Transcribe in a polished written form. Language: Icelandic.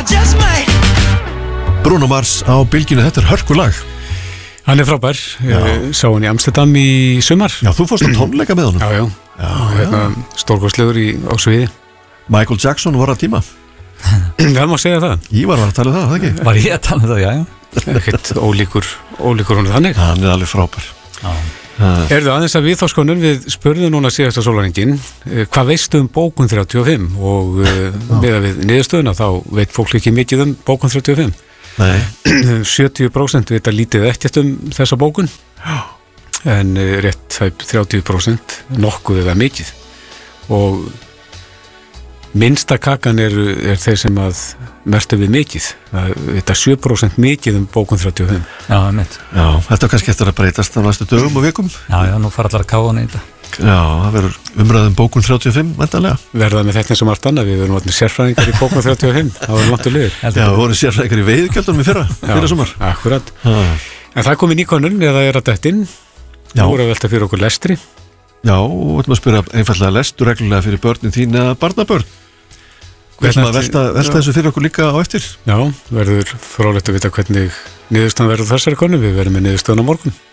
just might. Bruno Mars á bylginu, þetta hörkulag. Hann frábær, sá hann í Amsterdam í sumar. Já, þú fórst að tónleika með honum. Já. Stórkostlegur á sviði. Michael Jackson var að tíma. Það má segja það. Ívar var að tala það ekki? Var ég að tala það, já. Ekkert ólíkur hún þannig. Hann alveg frábær. Erðu aðeins að viðþórskonum, við spurðum núna síðasta sólarhringinn, hvað veistu bókun 35 og með við niðurstöðuna þá veit fólk ekki mikið bókun 35. Nei. 70% veit að lítið ekkert þessa bókun, en rétt 30% nokkuð eða mikið. Og minnsta kakan er þeir sem að mertu við mikið. Það veit að 7% mikið bókun 35. Já, mitt. Já, þetta kannski eftir að breytast á næstu dögum og vikum. Já, nú fara allar að káfa hann í þetta. Já, það verður umræðum bókun 35, væntanlega. Verða með þetta eins og margt annað, við verðum allir sérfræðingar í bókun 35, það var langt og liður. Já, við vorum sérfræðingar í veiðgjöldunum í fyrra sumar. Akkurat. En það kom í nýkonun, eða er að dettin. Nú voru að velta fyrir okkur lestri. Já, og við ætlum að spyrja einfallega lestu reglulega fyrir börnin þín eða barnabörn. Við ætlum að velta þessu fyrir okkur líka á eftir. Já, verður fróðlegt að vita hvernig niðurstaðan verður þessari konu. Við verðum með niðurstaðan á morgun.